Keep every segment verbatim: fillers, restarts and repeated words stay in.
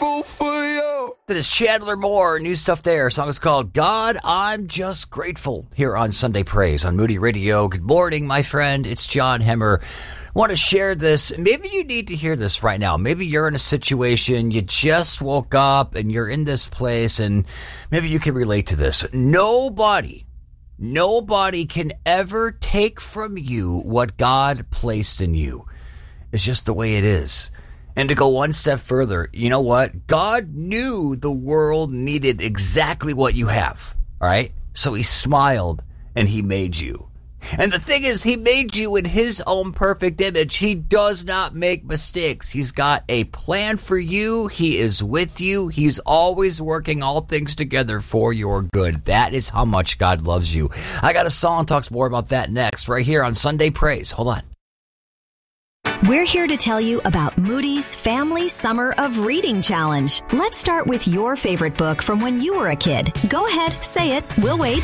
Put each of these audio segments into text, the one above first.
grateful for you. That is Chandler Moore. New stuff there. Song is called God, I'm Just Grateful here on Sunday Praise on Moody Radio. Good morning, my friend. It's John Hemmer. Want to share this. Maybe you need to hear this right now. Maybe you're in a situation, you just woke up and you're in this place, and maybe you can relate to this. Nobody, nobody can ever take from you what God placed in you. It's just the way it is. And to go one step further, you know what? God knew the world needed exactly what you have, all right? So he smiled and he made you. And the thing is, he made you in his own perfect image. He does not make mistakes. He's got a plan for you. He is with you. He's always working all things together for your good. That is how much God loves you. I got a song that talks more about that next, right here on Sunday Praise. Hold on. We're here to tell you about Moody's Family Summer of Reading Challenge. Let's start with your favorite book from when you were a kid. Go ahead, say it. We'll wait.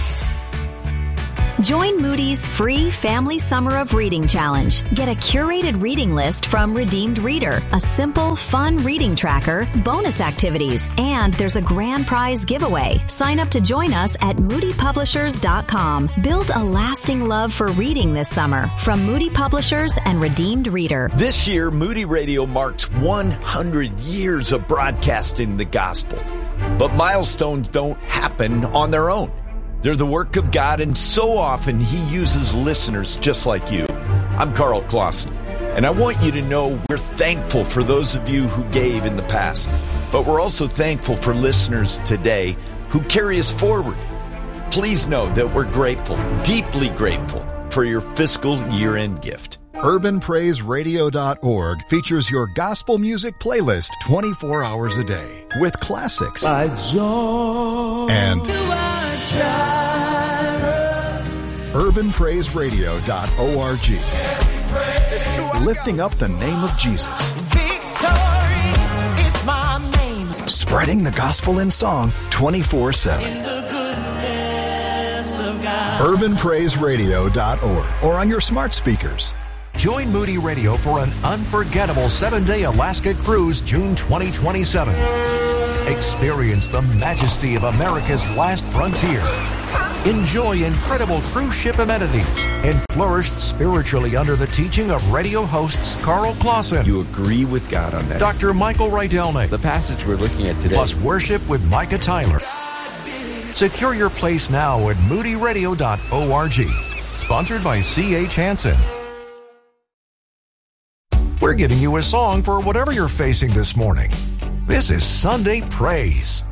Join Moody's free Family Summer of Reading Challenge. Get a curated reading list from Redeemed Reader, a simple, fun reading tracker, bonus activities, and there's a grand prize giveaway. Sign up to join us at moody publishers dot com. Build a lasting love for reading this summer from Moody Publishers and Redeemed Reader. This year, Moody Radio marks one hundred years of broadcasting the gospel. But milestones don't happen on their own. They're the work of God, and so often he uses listeners just like you. I'm Carl Clausen, and I want you to know we're thankful for those of you who gave in the past, but we're also thankful for listeners today who carry us forward. Please know that we're grateful, deeply grateful, for your fiscal year-end gift. urban praise radio dot org features your gospel music playlist twenty-four hours a day with classics My joy and urban praise radio dot org, lifting up the name of Jesus. Victory is my name. Spreading the gospel in song twenty-four seven. In the goodness of God. urban praise radio dot org or on your smart speakers. Join Moody Radio for an unforgettable seven-day Alaska cruise June twenty twenty-seven. Experience the majesty of America's last frontier. Enjoy incredible cruise ship amenities and flourish spiritually under the teaching of radio hosts Carl Clausen. You agree with God on that? Doctor Michael Rydelnik. The passage we're looking at today. Plus worship with Micah Tyler. Secure your place now at moody radio dot org. Sponsored by C H Hansen. We're giving you a song for whatever you're facing this morning. This is Sunday Praise.